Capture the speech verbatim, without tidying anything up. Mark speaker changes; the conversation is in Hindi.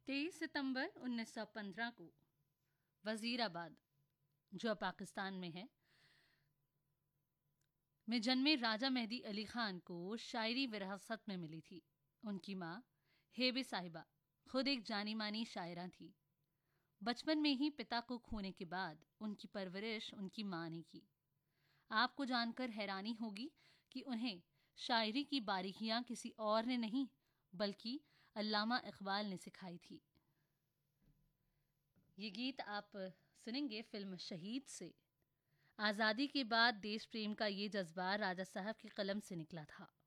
Speaker 1: तेईस सितंबर उन्नीस सौ पंद्रह को वजीराबाद, जो पाकिस्तान में है, में जन्मे राजा मेहदी अली खान को शायरी विरासत में मिली थी। उनकी माँ हेबे साहिबा खुद एक जानी मानी शायरा थी। बचपन में ही पिता को खोने के बाद उनकी परवरिश उनकी माँ ने की। आपको जानकर हैरानी होगी कि उन्हें शायरी की बारीकियां किसी और ने नहीं बल्कि अल्लामा इकबाल ने सिखाई थी। ये गीत आप सुनेंगे फिल्म शहीद से। आज़ादी के बाद देश प्रेम का ये जज्बा राजा साहब की कलम से निकला था।